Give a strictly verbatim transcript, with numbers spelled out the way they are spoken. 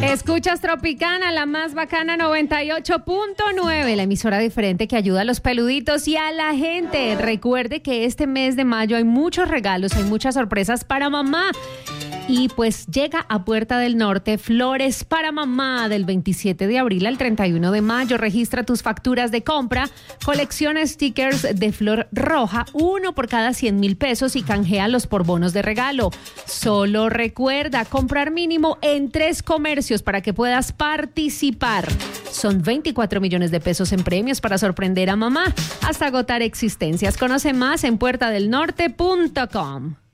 Escuchas Tropicana, la más bacana noventa y ocho punto nueve, la emisora diferente que ayuda a los peluditos y a la gente. Recuerde que este mes de mayo hay muchos regalos, hay muchas sorpresas para mamá. Y pues llega a Puerta del Norte Flores para Mamá del veintisiete de abril al treinta y uno de mayo. Registra tus facturas de compra, colecciona stickers de flor roja, uno por cada cien mil pesos y canjealos por bonos de regalo. Solo recuerda comprar mínimo en tres comercios para que puedas participar. Son veinticuatro millones de pesos en premios para sorprender a mamá hasta agotar existencias. Conoce más en puerta del norte punto com.